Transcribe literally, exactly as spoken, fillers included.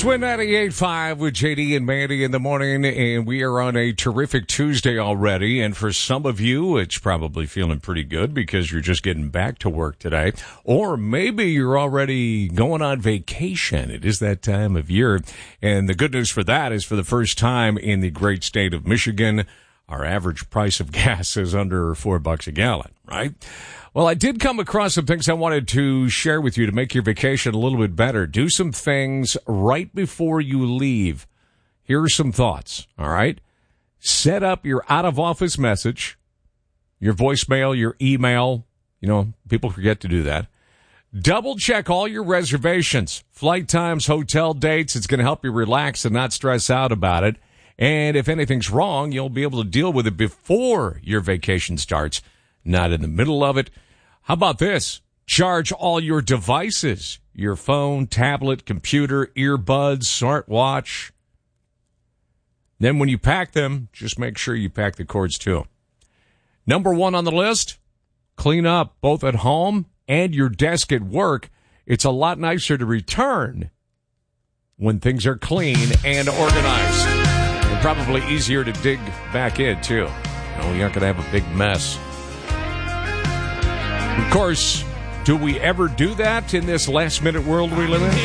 It's Win ninety-eight point five with J D and Mandy in the morning, and we are on a terrific Tuesday already. And for some of you, it's probably feeling pretty good because you're just getting back to work today. Or maybe you're already going on vacation. It is that time of year. And the good news for that is for the first time in the great state of Michigan, our average price of gas is under four bucks a gallon, right? Well, I did come across some things I wanted to share with you to make your vacation a little bit better. Do some things right before you leave. Here are some thoughts, all right? Set up your out-of-office message, your voicemail, your email. You know, people forget to do that. Double-check all your reservations, flight times, hotel dates. It's going to help you relax and not stress out about it. And if anything's wrong, you'll be able to deal with it before your vacation starts, not in the middle of it. How about this? Charge all your devices, your phone, tablet, computer, earbuds, smartwatch. Then when you pack them, just make sure you pack the cords too. Number one on the list, clean up both at home and your desk at work. It's a lot nicer to return when things are clean and organized. And probably easier to dig back in too. You know, you're not going to have a big mess. Of course, do we ever do that in this last-minute world we live in?